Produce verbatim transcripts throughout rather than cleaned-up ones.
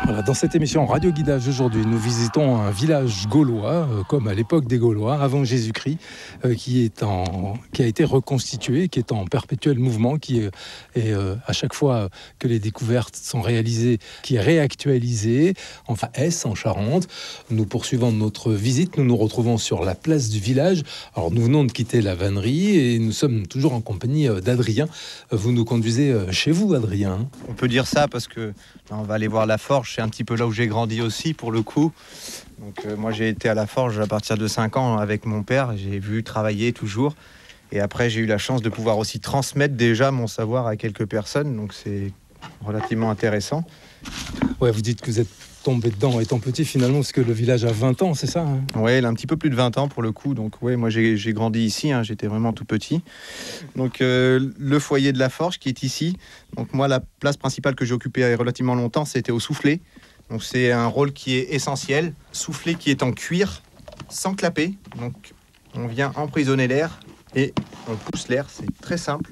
Voilà, dans cette émission Radio Guidage aujourd'hui, nous visitons un village gaulois, euh, comme à l'époque des Gaulois, avant Jésus-Christ, euh, qui, est en, qui a été reconstitué, qui est en perpétuel mouvement, qui est, est euh, à chaque fois que les découvertes sont réalisées, qui est réactualisé. Enfin, Hesse, en Charente. Nous poursuivons notre visite, nous nous retrouvons sur la place du village. Alors, nous venons de quitter la vannerie et nous sommes toujours en compagnie d'Adrien. Vous nous conduisez chez vous, Adrien. On peut dire ça parce que on va aller voir la forge, c'est un petit peu là où j'ai grandi aussi pour le coup. Donc euh, moi j'ai été à la forge à partir de cinq ans avec mon père, j'ai vu travailler toujours. Et après j'ai eu la chance de pouvoir aussi transmettre déjà mon savoir à quelques personnes, donc c'est relativement intéressant. Ouais, vous dites que vous êtes tombé dedans étant petit finalement, parce que le village a vingt ans, c'est ça hein? Ouais, il a un petit peu plus de vingt ans pour le coup, donc ouais, moi j'ai, j'ai grandi ici, hein, j'étais vraiment tout petit. Donc euh, le foyer de la forge qui est ici, donc moi la place principale que j'ai occupée relativement longtemps, c'était au soufflet. Donc c'est un rôle qui est essentiel, soufflet qui est en cuir, sans clapper, donc on vient emprisonner l'air et on pousse l'air, c'est très simple.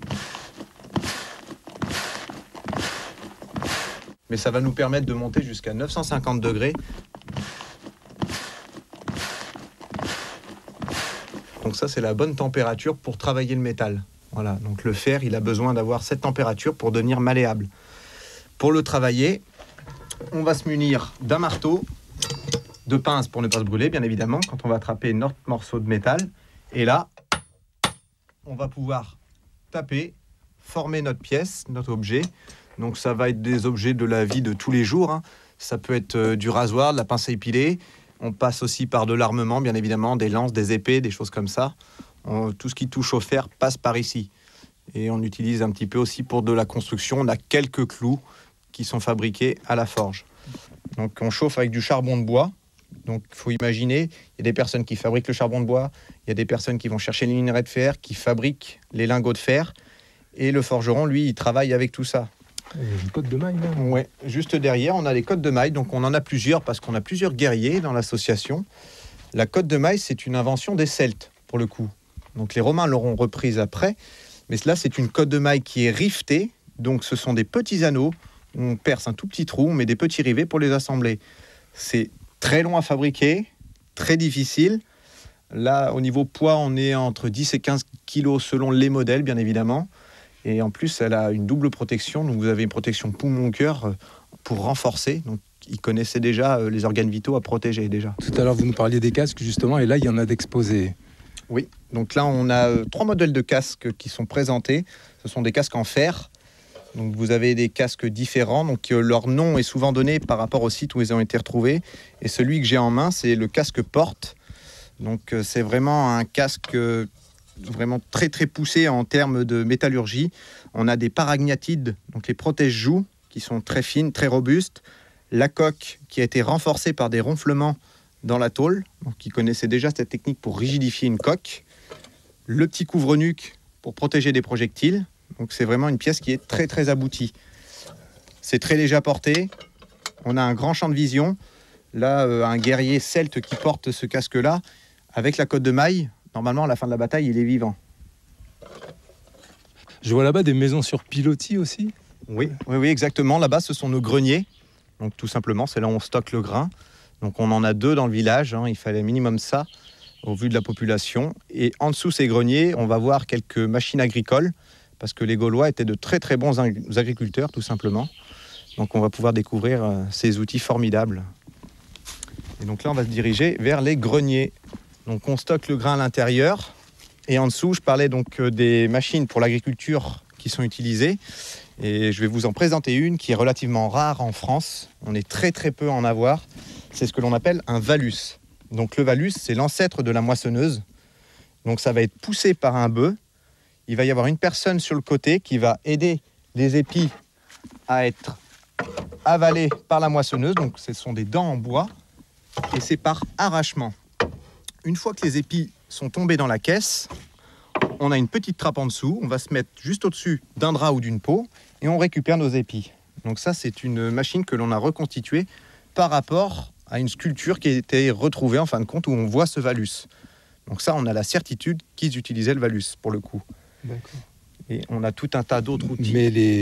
Mais ça va nous permettre de monter jusqu'à neuf cent cinquante degrés. Donc ça, c'est la bonne température pour travailler le métal. Voilà, donc le fer, il a besoin d'avoir cette température pour devenir malléable. Pour le travailler, on va se munir d'un marteau, de pince pour ne pas se brûler, bien évidemment, quand on va attraper notre morceau de métal. Et là, on va pouvoir taper, former notre pièce, notre objet. Donc ça va être des objets de la vie de tous les jours. Hein. Ça peut être euh, du rasoir, de la pince à épiler. On passe aussi par de l'armement, bien évidemment, des lances, des épées, des choses comme ça. On, tout ce qui touche au fer passe par ici. Et on utilise un petit peu aussi pour de la construction. On a quelques clous qui sont fabriqués à la forge. Donc on chauffe avec du charbon de bois. Donc il faut imaginer, il y a des personnes qui fabriquent le charbon de bois, il y a des personnes qui vont chercher les minerais de fer, qui fabriquent les lingots de fer. Et le forgeron, lui, il travaille avec tout ça. Il y a une cotte de maille là. Ouais, juste derrière, on a les cottes de maille. Donc on en a plusieurs parce qu'on a plusieurs guerriers dans l'association. La cotte de maille, c'est une invention des Celtes, pour le coup. Donc les Romains l'auront reprise après. Mais là, c'est une cotte de maille qui est rivetée. Donc ce sont des petits anneaux. On perce un tout petit trou, on met des petits rivets pour les assembler. C'est très long à fabriquer, très difficile. Là, au niveau poids, on est entre dix et quinze kilos selon les modèles, bien évidemment. Et en plus, elle a une double protection. Donc, vous avez une protection poumon-cœur pour renforcer. Donc, ils connaissaient déjà les organes vitaux à protéger déjà. Tout à l'heure, vous nous parliez des casques, justement, et là, il y en a d'exposés. Oui, donc là, on a euh, trois modèles de casques qui sont présentés. Ce sont des casques en fer. Donc, vous avez des casques différents. Donc, euh, leur nom est souvent donné par rapport au site où ils ont été retrouvés. Et celui que j'ai en main, c'est le casque porte. Donc, euh, c'est vraiment un casque... Euh, vraiment très très poussé en termes de métallurgie. On a des paragnathides, donc les protège-joues, qui sont très fines, très robustes. La coque qui a été renforcée par des ronflements dans la tôle, donc ils connaissaient déjà cette technique pour rigidifier une coque. Le petit couvre-nuque pour protéger des projectiles. Donc c'est vraiment une pièce qui est très très aboutie. C'est très léger à porter. On a un grand champ de vision. Là, euh, un guerrier celte qui porte ce casque-là, avec la cotte de maille, normalement, à la fin de la bataille, il est vivant. Je vois là-bas des maisons sur pilotis aussi. Oui, oui, oui, exactement. Là-bas, ce sont nos greniers. Donc, tout simplement, c'est là où on stocke le grain. Donc, on en a deux dans le village. Hein. Il fallait minimum ça, au vu de la population. Et en dessous ces greniers, on va voir quelques machines agricoles, parce que les Gaulois étaient de très, très bons agriculteurs, tout simplement. Donc, on va pouvoir découvrir euh, ces outils formidables. Et donc là, on va se diriger vers les greniers. Donc on stocke le grain à l'intérieur et en dessous, je parlais donc des machines pour l'agriculture qui sont utilisées et je vais vous en présenter une qui est relativement rare en France. On est très très peu à en avoir. C'est ce que l'on appelle un valus. Donc le valus, c'est l'ancêtre de la moissonneuse. Donc ça va être poussé par un bœuf. Il va y avoir une personne sur le côté qui va aider les épis à être avalés par la moissonneuse. Donc ce sont des dents en bois et c'est par arrachement. Une fois que les épis sont tombés dans la caisse, on a une petite trappe en dessous. On va se mettre juste au-dessus d'un drap ou d'une peau et on récupère nos épis. Donc ça, c'est une machine que l'on a reconstituée par rapport à une sculpture qui a été retrouvée en fin de compte où on voit ce valus. Donc ça, on a la certitude qu'ils utilisaient le valus pour le coup. D'accord. Et on a tout un tas d'autres outils. Mais les